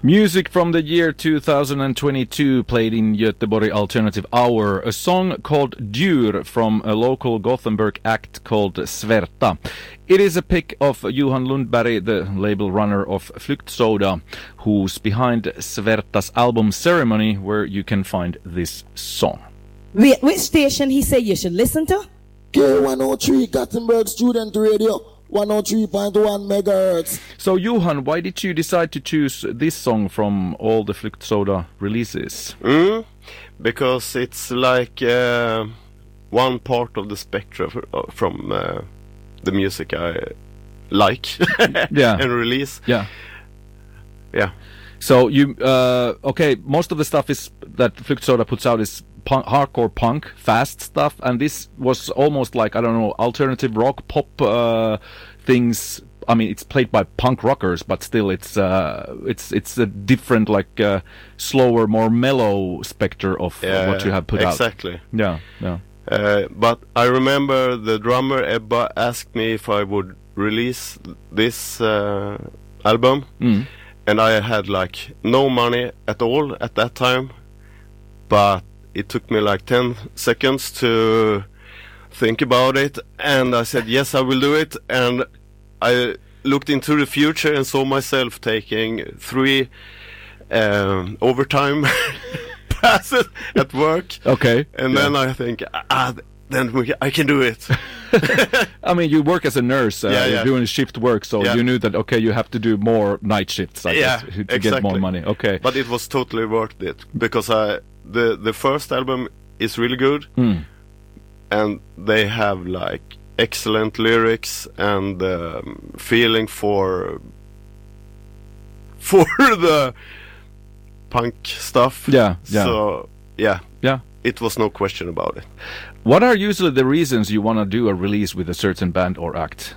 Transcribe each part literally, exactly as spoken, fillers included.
Music from the year two thousand twenty-two played in Göteborg Alternative Hour, a song called Djur from a local Gothenburg act called Sverta. It is a pick of Johan Lundberg, the label runner of Flyktsoda, who's behind Sverta's album Ceremony, where you can find this song. Wait, which station he said you should listen to? K one oh three Gothenburg Student Radio, one oh three point one megahertz. So Johan, why did you decide to choose this song from all the Flyktsoda releases? Mm, because it's like uh, one part of the spectrum from uh, the music I like yeah. and release. Yeah. Yeah. So you, uh, okay, most of the stuff is that Flyktsoda puts out is punk, hardcore punk, fast stuff, and this was almost like, I don't know, alternative rock, pop uh, things. I mean, it's played by punk rockers, but still, it's uh, it's it's a different, like uh, slower, more mellow spectre of yeah, what you have put exactly. out. Exactly. Yeah, yeah. Uh, but I remember the drummer Ebba asked me if I would release this uh, album, mm. and I had like no money at all at that time, but it took me like ten seconds to think about it, and I said yes, I will do it. And I looked into the future and saw myself taking three um, overtime passes at work. Okay. And yeah. then I think, ah, then we, I can do it. I mean, you work as a nurse, uh, yeah, yeah. you're doing shift work, so yeah. you knew that, okay, you have to do more night shifts, I yeah, guess, to exactly. get more money. Okay. But it was totally worth it, because I, the, the first album is really good, mm. and they have like excellent lyrics and um, feeling for for the punk stuff. Yeah, yeah. So, yeah. Yeah. It was no question about it. What are usually the reasons you want to do a release with a certain band or act?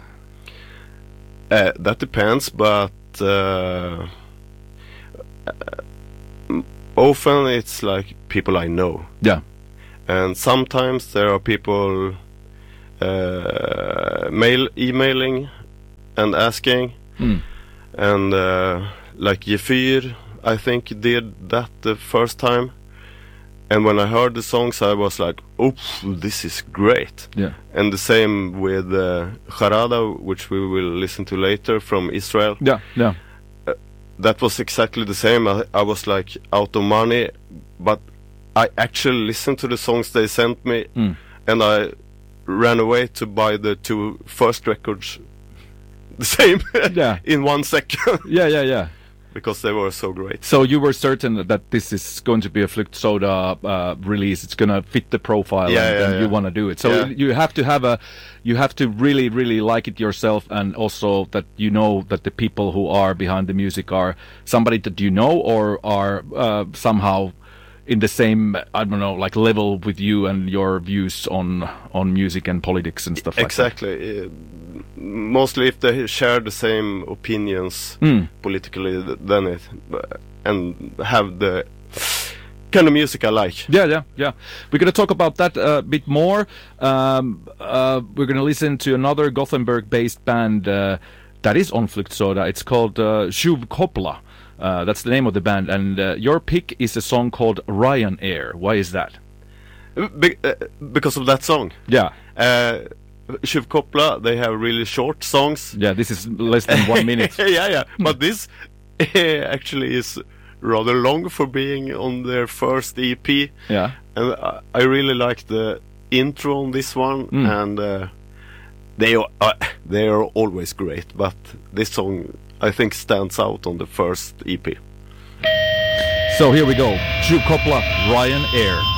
Uh, that depends, but uh, uh, often it's like people I know. Yeah. And sometimes there are people uh, mail emailing and asking. Mm. And uh, like Gefyr, I think did that the first time. And when I heard the songs, I was like, "Oh, this is great!" Yeah. And the same with uh, Harada, which we will listen to later from Israel. Yeah, yeah. Uh, that was exactly the same. I, I was like out of money, but I actually listened to the songs they sent me, mm. and I ran away to buy the two first records, the same, yeah. in one second. yeah, yeah, yeah. Because they were so great. So you were certain that this is going to be a Flyktsoda uh, release. It's going to fit the profile, yeah, and, yeah, and yeah. you want to do it. So yeah. you have to have a, you have to really, really like it yourself, and also that you know that the people who are behind the music are somebody that you know or are uh, somehow in the same, I don't know, like level with you and your views on on music and politics and stuff. Exactly. Like that. Uh, mostly if they share the same opinions mm. politically, then it and have the kind of music I like. Yeah, yeah, yeah. We're going to talk about that a bit more. Um, uh, we're going to listen to another Gothenburg-based band uh, that is on Flyktsoda. It's called uh, Tjuvkoppla. Uh, that's the name of the band, and uh, your pick is a song called Ryanair. Why is that? Be- uh, because of that song. Yeah. Uh, Tjuvkoppla, they have really short songs. Yeah, this is less than one minute. yeah, yeah. But this actually is rather long for being on their first E P. Yeah. And I, I really like the intro on this one, mm. and uh, they are uh, they are always great. But this song, I think, stands out on the first E P. So here we go. Tjuvkoppla, Ryanair.